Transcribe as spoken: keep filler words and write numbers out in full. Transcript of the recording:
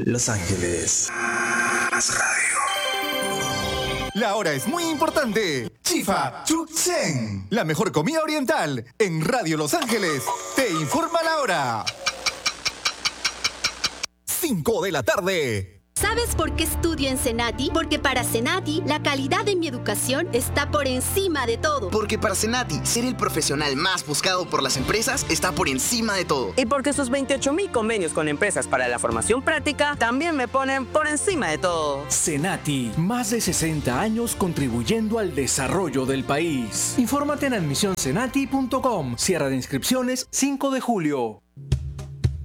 Los Ángeles. Más radio. La hora es muy importante. Chifa Chuchen, la mejor comida oriental en Radio Los Ángeles. Te informa la hora. cinco de la tarde. ¿Sabes por qué estudio en Senati? Porque para Senati, la calidad de mi educación está por encima de todo. Porque para Senati, ser el profesional más buscado por las empresas está por encima de todo. Y porque sus veintiocho mil convenios con empresas para la formación práctica también me ponen por encima de todo. Senati, más de sesenta años contribuyendo al desarrollo del país. Infórmate en admisión senati punto com. Cierre de inscripciones cinco de julio.